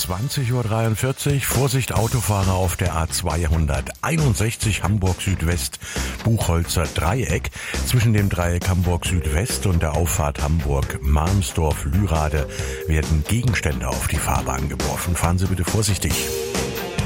20:43 Uhr. Vorsicht Autofahrer auf der A261 Hamburg Südwest Buchholzer Dreieck. Zwischen dem Dreieck Hamburg Südwest und der Auffahrt Hamburg Malmsdorf Lührade werden Gegenstände auf die Fahrbahn geworfen. Fahren Sie bitte vorsichtig.